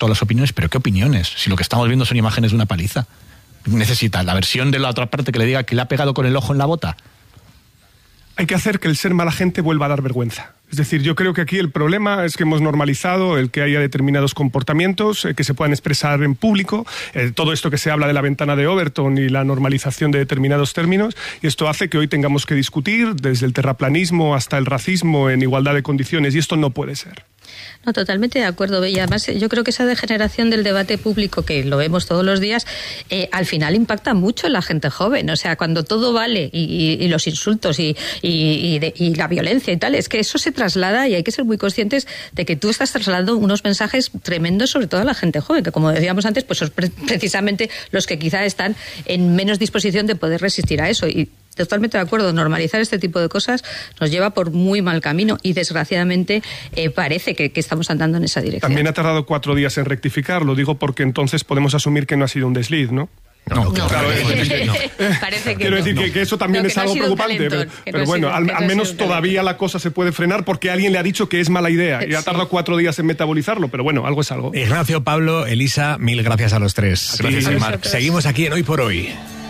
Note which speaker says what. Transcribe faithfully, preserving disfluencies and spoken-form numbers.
Speaker 1: todas las opiniones, pero ¿qué opiniones? Si lo que estamos viendo son imágenes de una paliza. Necesita la versión de la otra parte que le diga que le ha pegado con el ojo en la bota.
Speaker 2: Hay que hacer que el ser mala gente vuelva a dar vergüenza. Es decir, yo creo que aquí el problema es que hemos normalizado el que haya determinados comportamientos eh, que se puedan expresar en público, eh, todo esto que se habla de la ventana de Overton y la normalización de determinados términos, y esto hace que hoy tengamos que discutir desde el terraplanismo hasta el racismo en igualdad de condiciones, y esto no puede ser.
Speaker 3: No, totalmente de acuerdo. Y además yo creo que esa degeneración del debate público, que lo vemos todos los días, eh, al final impacta mucho en la gente joven. O sea, cuando todo vale y, y, y los insultos y, y, y, de, y la violencia y tal, es que eso se traslada y hay que ser muy conscientes de que tú estás trasladando unos mensajes tremendos sobre todo a la gente joven, que como decíamos antes, pues son pre- precisamente los que quizá están en menos disposición de poder resistir a eso. Y totalmente de acuerdo, normalizar este tipo de cosas nos lleva por muy mal camino y desgraciadamente eh, parece que, que estamos andando en esa dirección.
Speaker 2: También ha tardado cuatro días en rectificar, lo digo porque entonces podemos asumir que no ha sido un desliz, ¿no?
Speaker 1: No,
Speaker 3: no,
Speaker 1: claro,
Speaker 3: parece, no. Parece que
Speaker 2: Quiero
Speaker 3: no.
Speaker 2: decir que, que eso también
Speaker 3: No,
Speaker 2: es
Speaker 3: que no
Speaker 2: algo
Speaker 3: ha sido un
Speaker 2: preocupante,
Speaker 3: calentón,
Speaker 2: pero,
Speaker 3: que
Speaker 2: pero
Speaker 3: no ha
Speaker 2: bueno,
Speaker 3: sido-
Speaker 2: al,
Speaker 3: que no
Speaker 2: al
Speaker 3: ha
Speaker 2: menos
Speaker 3: sido un
Speaker 2: todavía
Speaker 3: calentón.
Speaker 2: la cosa se puede frenar porque alguien le ha dicho que es mala idea y ha
Speaker 3: Sí.
Speaker 2: tardado cuatro días en metabolizarlo, pero bueno, algo es algo.
Speaker 4: Ignacio, Pablo, Elisa, mil gracias a los tres.
Speaker 1: Gracias,
Speaker 4: Y
Speaker 1: Marc.
Speaker 4: seguimos aquí en Hoy por Hoy.